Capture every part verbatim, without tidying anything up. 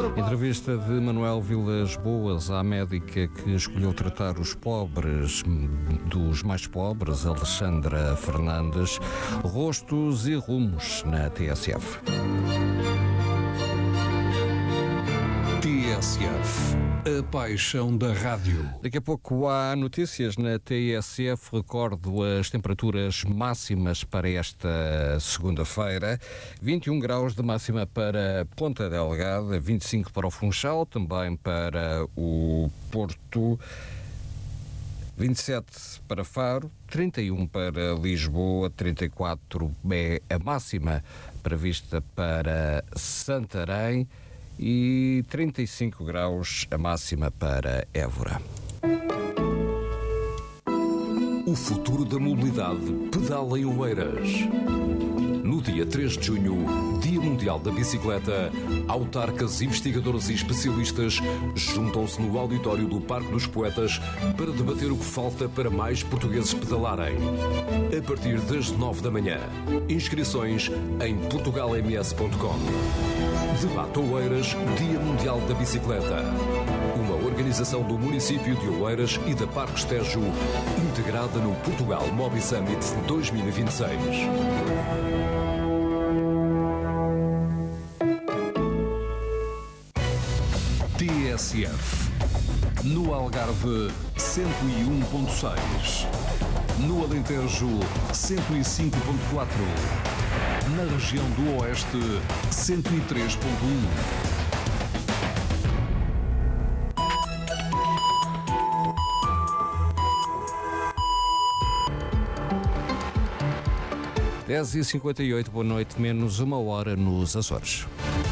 Entrevista de Manuel Vilas Boas à médica que escolheu tratar os pobres dos mais pobres, Alexandra Fernandes. Rostos e rumos na T S F. T S F, a paixão da rádio. Daqui a pouco há notícias na T S F. Recordo as temperaturas máximas para esta segunda-feira. vinte e um graus de máxima para Ponta Delgada, vinte e cinco para o Funchal, também para o Porto, vinte e sete para Faro, trinta e um para Lisboa, trinta e quatro é a máxima prevista para Santarém e trinta e cinco graus a máxima para Évora. O futuro da mobilidade pedala em Oeiras. No dia três de junho, Dia Mundial da Bicicleta, autarcas, investigadores e especialistas juntam-se no auditório do Parque dos Poetas para debater o que falta para mais portugueses pedalarem. A partir das nove da manhã. Inscrições em portugal m s ponto com. Debate Oeiras, Dia Mundial da Bicicleta. Uma organização do município de Oeiras e da Parques Tejo, integrada no Portugal Mobi Summit dois mil e vinte e seis. T S F. No Algarve, cento e um ponto seis. No Alentejo, cento e cinco ponto quatro. Na região do Oeste, cento e três ponto um. dez e cinquenta e oito, boa noite, menos uma hora nos Açores.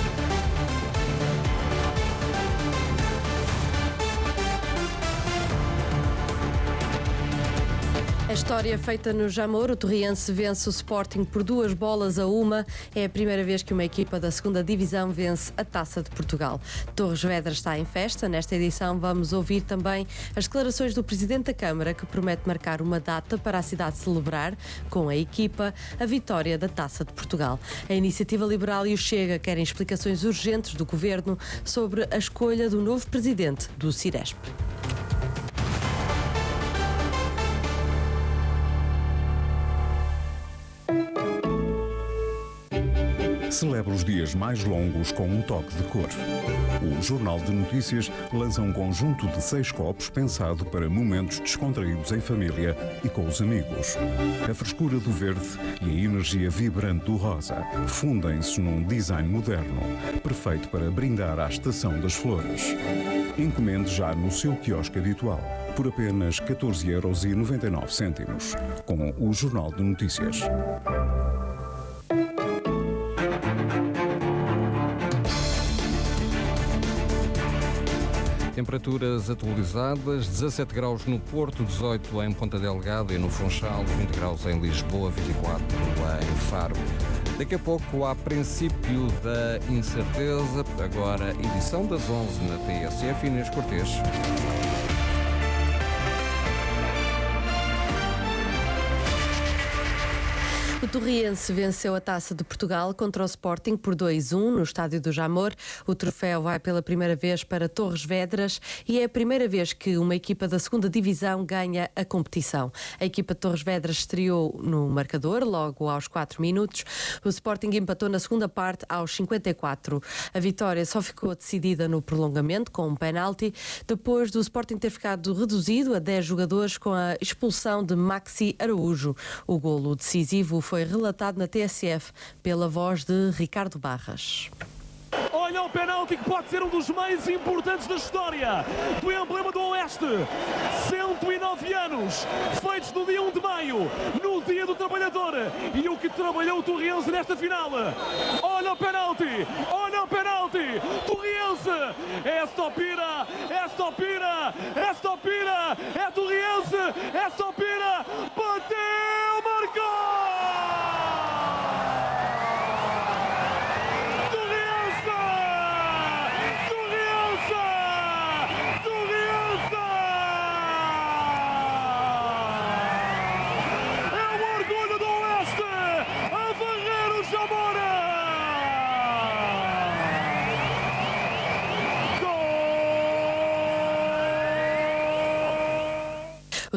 A história feita no Jamor, o Torriense vence o Sporting por duas bolas a uma. É a primeira vez que uma equipa da segunda Divisão vence a Taça de Portugal. Torres Vedras está em festa. Nesta edição vamos ouvir também as declarações do Presidente da Câmara, que promete marcar uma data para a cidade celebrar, com a equipa, a vitória da Taça de Portugal. A Iniciativa Liberal e o Chega querem explicações urgentes do Governo sobre a escolha do novo Presidente do Ciresp. Celebra os dias mais longos com um toque de cor. O Jornal de Notícias lança um conjunto de seis copos pensado para momentos descontraídos em família e com os amigos. A frescura do verde e a energia vibrante do rosa fundem-se num design moderno, perfeito para brindar à estação das flores. Encomende já no seu quiosque habitual, por apenas catorze euros e noventa e nove cêntimos, com o Jornal de Notícias. Temperaturas atualizadas, dezassete graus no Porto, dezoito em Ponta Delgada e no Funchal, vinte graus em Lisboa, vinte e quatro em Faro. Daqui a pouco, há princípio da incerteza, agora edição das onze na T S F, Inês Cortês. O Torriense venceu a Taça de Portugal contra o Sporting por dois a um no Estádio do Jamor. O troféu vai pela primeira vez para Torres Vedras e é a primeira vez que uma equipa da segunda Divisão ganha a competição. A equipa de Torres Vedras estreou no marcador logo aos quatro minutos. O Sporting empatou na segunda parte aos cinquenta e quatro. A vitória só ficou decidida no prolongamento com um penalti, depois do Sporting ter ficado reduzido a dez jogadores com a expulsão de Maxi Araújo. O golo decisivo foi relatado na T S F pela voz de Ricardo Barras. Olha o penalti que pode ser um dos mais importantes da história do emblema do Oeste. cento e nove anos, feitos no dia um de maio, no dia do trabalhador. E o que trabalhou o Torriense nesta final. Olha o penalti, olha o penalti. Torriense, é Stopira, é Stopira, é Stopira, é Torriense, é Stopira. Bateu, marcou!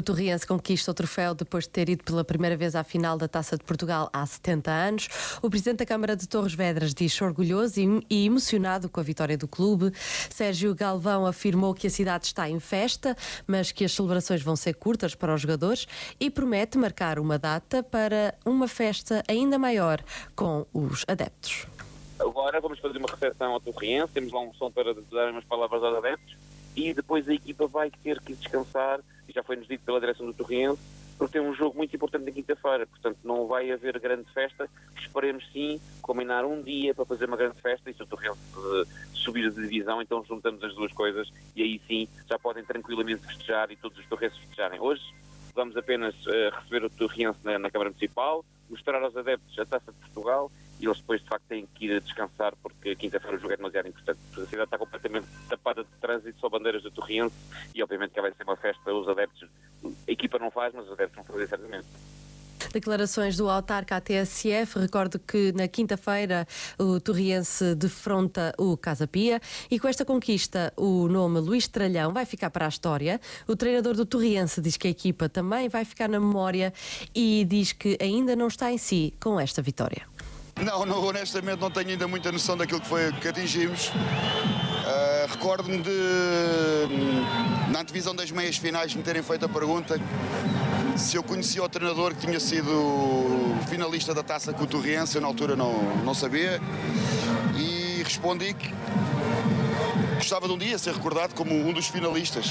O Torriense conquista o troféu depois de ter ido pela primeira vez à final da Taça de Portugal há setenta anos. O presidente da Câmara de Torres Vedras diz-se orgulhoso e emocionado com a vitória do clube. Sérgio Galvão afirmou que a cidade está em festa, mas que as celebrações vão ser curtas para os jogadores e promete marcar uma data para uma festa ainda maior com os adeptos. Agora vamos fazer uma recepção ao Torriense, temos lá um som para dar umas palavras aos adeptos e depois a equipa vai ter que descansar, e já foi-nos dito pela direção do Torriense, porque tem um jogo muito importante na quinta-feira, portanto não vai haver grande festa. Esperemos sim combinar um dia para fazer uma grande festa, e se o Torriense subir de divisão, então juntamos as duas coisas e aí sim já podem tranquilamente festejar e todos os torrenses festejarem. Hoje vamos apenas uh, receber o Torriense na, na Câmara Municipal, mostrar aos adeptos a Taça de Portugal, e eles depois de facto têm que ir a descansar porque quinta-feira o jogo é demasiado importante. A cidade está completamente tapada de trânsito, só bandeiras do Torriense, e obviamente que vai ser uma festa. Os adeptos, a equipa não faz, mas os adeptos vão fazer certamente. Declarações do autarca à T S F. Recordo que na quinta-feira o Torriense defronta o Casa Pia, e com esta conquista o nome Luís Tralhão vai ficar para a história. O treinador do Torriense diz que a equipa também vai ficar na memória e diz que ainda não está em si com esta vitória. Não, não, honestamente não tenho ainda muita noção daquilo que foi que atingimos. Uh, recordo-me de, na antevisão das meias finais, me terem feito a pergunta se eu conhecia o treinador que tinha sido finalista da Taça com o Torriense. Eu na altura não, não sabia, e respondi que gostava de um dia ser recordado como um dos finalistas.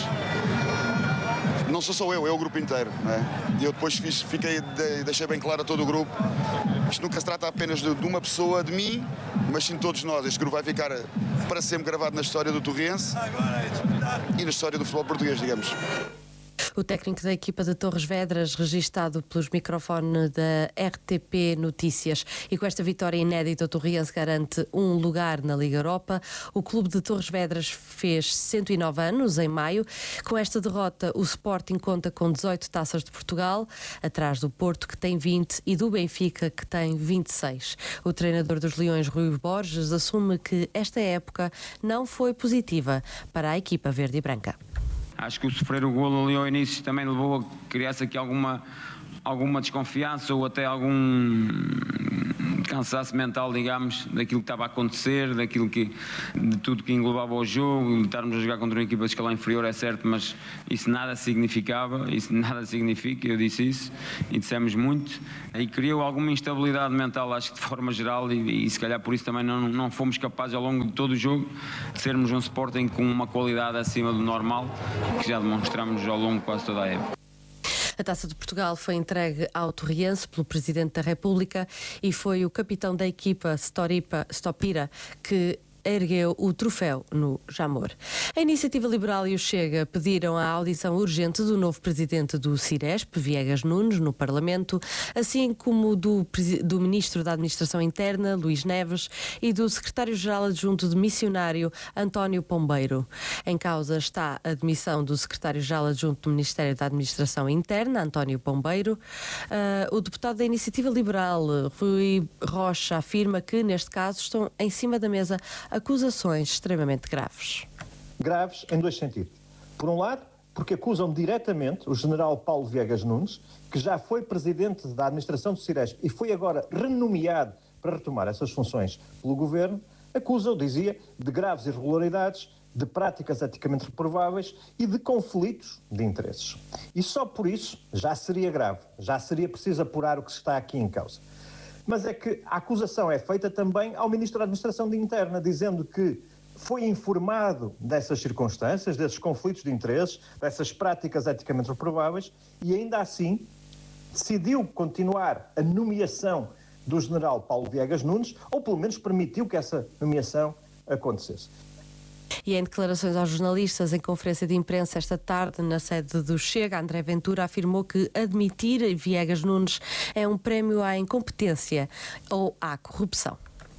Não sou só eu, é o grupo inteiro, não é? E eu depois fiz, fiquei, deixei bem claro a todo o grupo, isto nunca se trata apenas de, de uma pessoa, de mim, mas sim de todos nós. Este grupo vai ficar para sempre gravado na história do Torriense e na história do futebol português, digamos. O técnico da equipa de Torres Vedras, registado pelos microfones da R T P Notícias. E com esta vitória inédita, o Torriense garante um lugar na Liga Europa. O clube de Torres Vedras fez cento e nove anos em maio. Com esta derrota, o Sporting conta com dezoito taças de Portugal, atrás do Porto, que tem vinte, e do Benfica, que tem vinte e seis. O treinador dos Leões, Rui Borges, assume que esta época não foi positiva para a equipa verde e branca. Acho que o sofrer o golo ali ao início também levou a criar-se aqui alguma, alguma desconfiança ou até algum cansaço mental, digamos, daquilo que estava a acontecer, daquilo que, de tudo que englobava o jogo. Estarmos a jogar contra uma equipa de escalão inferior é certo, mas isso nada significava, isso nada significa, eu disse isso e dissemos muito. Aí criou alguma instabilidade mental, acho que de forma geral, e, e se calhar por isso também não, não fomos capazes ao longo de todo o jogo de sermos um Sporting com uma qualidade acima do normal, que já demonstramos ao longo de quase toda a época. A Taça de Portugal foi entregue ao Torriense pelo Presidente da República e foi o capitão da equipa, Storipa, Stopira, que ergueu o troféu no Jamor. A Iniciativa Liberal e o Chega pediram a audição urgente do novo presidente do Ciresp, Viegas Nunes, no Parlamento, assim como do, do Ministro da Administração Interna, Luís Neves, e do Secretário-Geral Adjunto de Missionário, António Pombeiro. Em causa está a demissão do Secretário-Geral Adjunto do Ministério da Administração Interna, António Pombeiro. Uh, o deputado da Iniciativa Liberal, Rui Rocha, afirma que, neste caso, estão em cima da mesa acusações extremamente graves. Graves em dois sentidos. Por um lado, porque acusam diretamente o general Paulo Viegas Nunes, que já foi presidente da administração do Ciresp e foi agora renomeado para retomar essas funções pelo governo, acusam, dizia, de graves irregularidades, de práticas eticamente reprováveis e de conflitos de interesses. E só por isso já seria grave, já seria preciso apurar o que está aqui em causa. Mas é que a acusação é feita também ao Ministro da Administração Interna, dizendo que foi informado dessas circunstâncias, desses conflitos de interesses, dessas práticas eticamente reprováveis, e ainda assim decidiu continuar a nomeação do general Paulo Viegas Nunes, ou pelo menos permitiu que essa nomeação acontecesse. E em declarações aos jornalistas em conferência de imprensa esta tarde na sede do Chega, André Ventura afirmou que admitir Viegas Nunes é um prémio à incompetência ou à corrupção.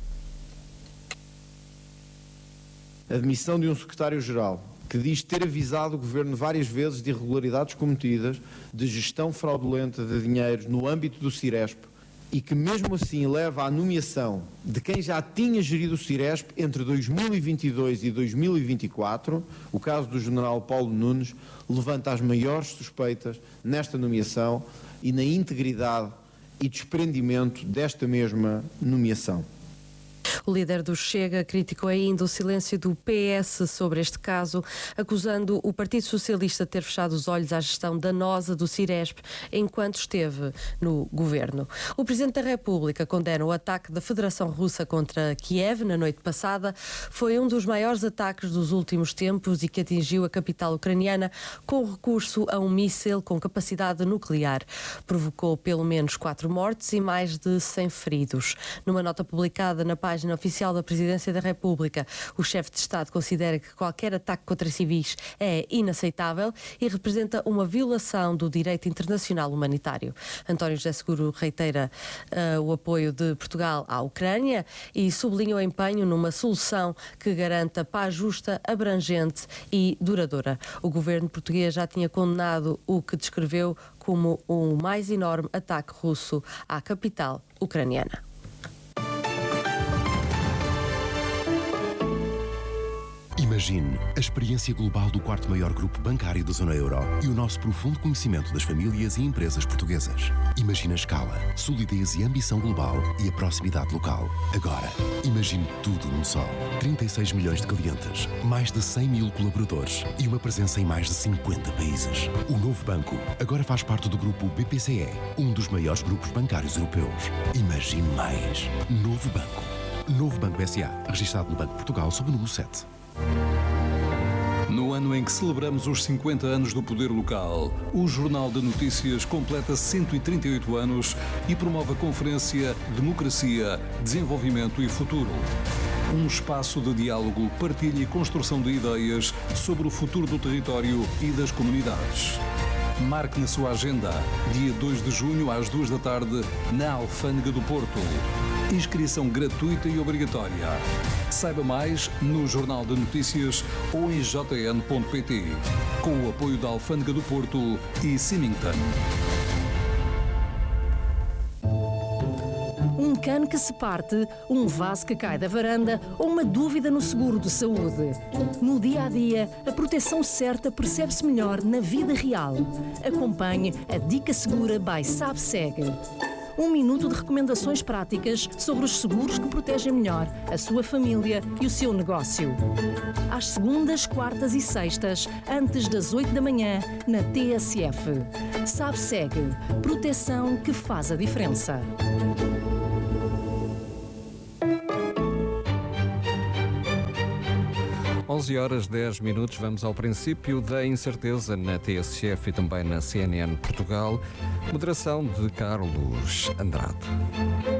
A admissão de um secretário-geral que diz ter avisado o governo várias vezes de irregularidades cometidas, de gestão fraudulenta de dinheiros no âmbito do Ciresp, e que mesmo assim leva à nomeação de quem já tinha gerido o Ciresp entre dois mil e vinte e dois e dois mil e vinte e quatro, o caso do general Paulo Nunes, levanta as maiores suspeitas nesta nomeação e na integridade e desprendimento desta mesma nomeação. O líder do Chega criticou ainda o silêncio do P S sobre este caso, acusando o Partido Socialista de ter fechado os olhos à gestão danosa do Ciresp enquanto esteve no governo. O Presidente da República condena o ataque da Federação Russa contra Kiev na noite passada. Foi um dos maiores ataques dos últimos tempos e que atingiu a capital ucraniana com recurso a um míssil com capacidade nuclear. Provocou pelo menos quatro mortes e mais de cem feridos. Numa nota publicada na página página oficial da Presidência da República, o chefe de Estado considera que qualquer ataque contra civis é inaceitável e representa uma violação do direito internacional humanitário. António José Seguro reitera uh, o apoio de Portugal à Ucrânia e sublinha o empenho numa solução que garanta paz justa, abrangente e duradoura. O governo português já tinha condenado o que descreveu como o mais enorme ataque russo à capital ucraniana. Imagine a experiência global do quarto maior grupo bancário da zona euro e o nosso profundo conhecimento das famílias e empresas portuguesas. Imagine a escala, solidez e ambição global e a proximidade local. Agora, imagine tudo num só. trinta e seis milhões de clientes, mais de cem mil colaboradores e uma presença em mais de cinquenta países. O novo banco agora faz parte do grupo B P C E, um dos maiores grupos bancários europeus. Imagine mais. Novo Banco. Novo Banco S A, registado no Banco de Portugal sob o número sete. No ano em que celebramos os cinquenta anos do poder local, o Jornal de Notícias completa cento e trinta e oito anos e promove a conferência Democracia, Desenvolvimento e Futuro. Um espaço de diálogo, partilha e construção de ideias sobre o futuro do território e das comunidades. Marque na sua agenda, dia dois de junho às duas da tarde, na Alfândega do Porto. Inscrição gratuita e obrigatória. Saiba mais no Jornal de Notícias ou em j n ponto p t, com o apoio da Alfândega do Porto e Symington. Um cano que se parte, um vaso que cai da varanda ou uma dúvida no seguro de saúde. No dia a dia, a proteção certa percebe-se melhor na vida real. Acompanhe a Dica Segura by SabSeg. Um minuto de recomendações práticas sobre os seguros que protegem melhor a sua família e o seu negócio. Às segundas, quartas e sextas, antes das oito da manhã, na T S F. SabSeg. Proteção que faz a diferença. onze horas dez minutos, vamos ao princípio da incerteza na T S F e também na C N N Portugal. Moderação de Carlos Andrade.